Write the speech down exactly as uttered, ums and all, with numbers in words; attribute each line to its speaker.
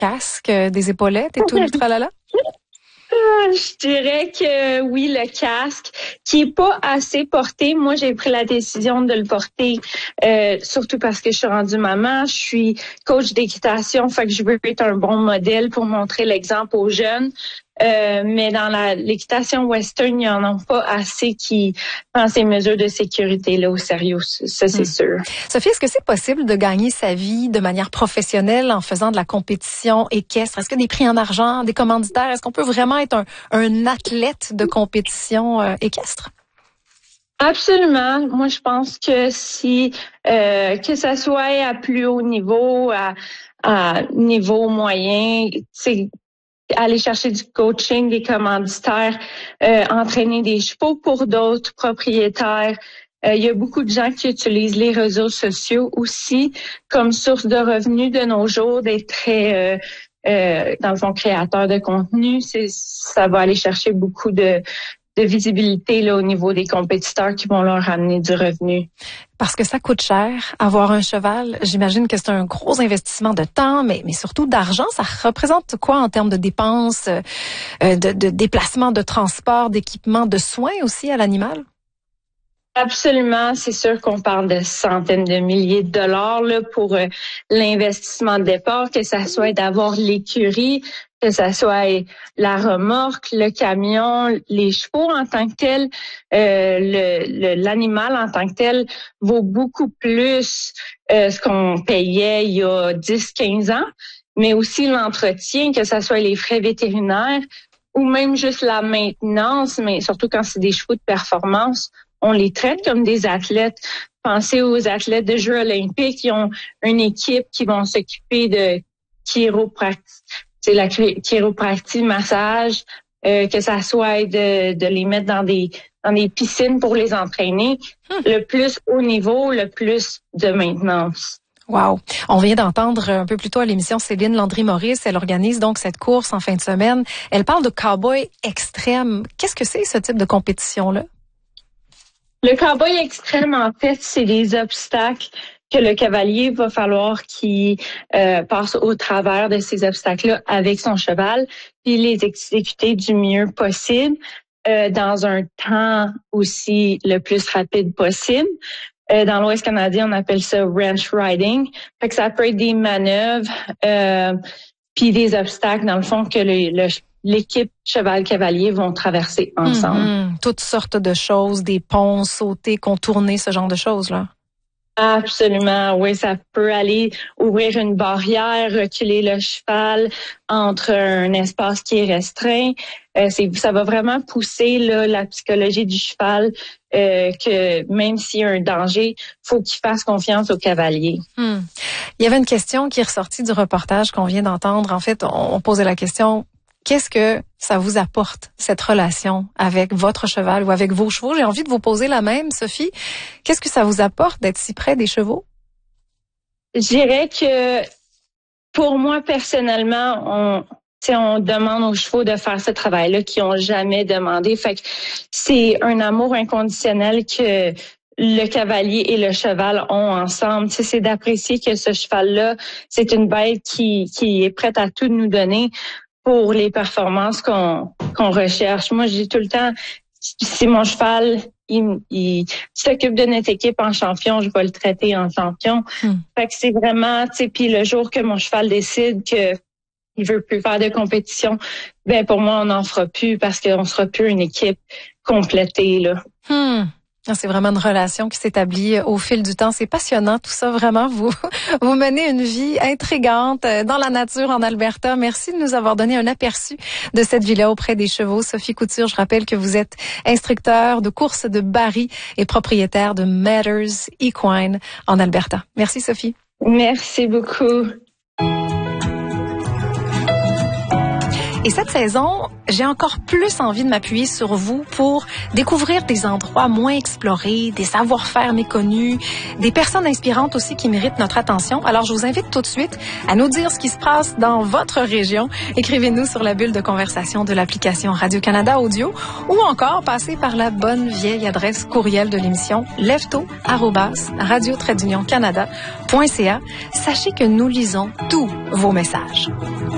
Speaker 1: casque, euh, des épaulettes et tout le tralala?
Speaker 2: Euh, Je dirais que oui, le casque, qui est pas assez porté. Moi, j'ai pris la décision de le porter, euh, surtout parce que je suis rendue maman. Je suis coach d'équitation, fait que je veux être un bon modèle pour montrer l'exemple aux jeunes. Euh, mais dans la, l'équitation western, il n'y en a pas assez qui prennent ces mesures de sécurité-là au sérieux. Ça, c'est
Speaker 1: Hmm.
Speaker 2: sûr.
Speaker 1: Sophie, est-ce que c'est possible de gagner sa vie de manière professionnelle en faisant de la compétition équestre? Est-ce que des prix en argent, des commanditaires, est-ce qu'on peut vraiment être un, un athlète de compétition euh, équestre?
Speaker 2: Absolument. Moi, je pense que si euh, que ça soit à plus haut niveau, à, à niveau moyen, c'est aller chercher du coaching, des commanditaires, euh, entraîner des chevaux pour d'autres propriétaires. Euh, il y a beaucoup de gens qui utilisent les réseaux sociaux aussi comme source de revenus de nos jours, d'être très, euh, euh, dans le fond, créateurs de contenu. C'est, ça va aller chercher beaucoup de de visibilité là au niveau des compétiteurs qui vont leur amener du revenu.
Speaker 1: Parce que ça coûte cher, avoir un cheval. J'imagine que c'est un gros investissement de temps, mais, mais surtout d'argent. Ça représente quoi en termes de dépenses, euh, de, de déplacement, de transport, d'équipement, de soins aussi à l'animal?
Speaker 2: Absolument, c'est sûr qu'on parle de centaines de milliers de dollars là, pour euh, l'investissement de départ, que ça soit d'avoir l'écurie, que ça soit la remorque, le camion, les chevaux en tant que tel, euh, le, le, l'animal en tant que tel vaut beaucoup plus euh, ce qu'on payait il y a dix quinze ans, mais aussi l'entretien, que ça soit les frais vétérinaires ou même juste la maintenance, mais surtout quand c'est des chevaux de performance. On les traite comme des athlètes. Pensez aux athlètes de Jeux olympiques. Ils ont une équipe qui vont s'occuper de chiropractie, c'est la chiropractie, massage, euh, que ça soit de, de les mettre dans des dans des piscines pour les entraîner. Hum. Le plus haut niveau, le plus de maintenance.
Speaker 1: Wow. On vient d'entendre un peu plus tôt à l'émission Céline Landry-Maurice. Elle organise donc cette course en fin de semaine. Elle parle de cow-boy extrême. Qu'est-ce que c'est ce type de compétition-là?
Speaker 2: Le cow-boy extrême, en fait, c'est des obstacles que le cavalier va falloir qu'il euh, passe au travers de ces obstacles-là avec son cheval, puis les exécuter du mieux possible, euh, dans un temps aussi le plus rapide possible. Euh, dans l'Ouest canadien, on appelle ça ranch riding. Fait que ça peut être des manœuvres, euh, puis des obstacles, dans le fond, que le, le l'équipe cheval-cavalier vont traverser ensemble.
Speaker 1: Mm-hmm. Toutes sortes de choses, des ponts, sauter, contourner, ce genre de choses-là.
Speaker 2: Absolument, oui, ça peut aller ouvrir une barrière, reculer le cheval entre un espace qui est restreint. Euh, c'est, ça va vraiment pousser là, la psychologie du cheval, euh, que même s'il y a un danger, faut qu'il fasse confiance au cavalier.
Speaker 1: Hmm. Il y avait une question qui est ressortie du reportage qu'on vient d'entendre. En fait, on, on posait la question: qu'est-ce que ça vous apporte, cette relation avec votre cheval ou avec vos chevaux? J'ai envie de vous poser la même, Sophie. Qu'est-ce que ça vous apporte d'être si près des chevaux?
Speaker 2: Je dirais que pour moi, personnellement, on, on demande aux chevaux de faire ce travail-là qu'ils n'ont jamais demandé. Fait que c'est un amour inconditionnel que le cavalier et le cheval ont ensemble. Tu sais, c'est d'apprécier que ce cheval-là, c'est une bête qui, qui est prête à tout nous donner pour les performances qu'on qu'on recherche. Moi, je dis tout le temps, si mon cheval, il, il s'occupe de notre équipe en champion, je vais le traiter en champion. Hmm. Fait que c'est vraiment, tu sais, puis le jour que mon cheval décide que il veut plus faire de compétition, ben pour moi, on n'en fera plus parce qu'on sera plus une équipe complétée, là.
Speaker 1: Hmm. C'est vraiment une relation qui s'établit au fil du temps. C'est passionnant tout ça, vraiment. Vous vous menez une vie intrigante dans la nature en Alberta. Merci de nous avoir donné un aperçu de cette vie-là auprès des chevaux. Sophie Couture, je rappelle que vous êtes instructeur de course de Barrie et propriétaire de Matters Equine en Alberta. Merci Sophie.
Speaker 2: Merci beaucoup.
Speaker 1: Et cette saison, j'ai encore plus envie de m'appuyer sur vous pour découvrir des endroits moins explorés, des savoir-faire méconnus, des personnes inspirantes aussi qui méritent notre attention. Alors, je vous invite tout de suite à nous dire ce qui se passe dans votre région. Écrivez-nous sur la bulle de conversation de l'application Radio-Canada Audio ou encore passez par la bonne vieille adresse courriel de l'émission lève-tôt arobase radio tiret d'union canada point c a. Sachez que nous lisons tous vos messages.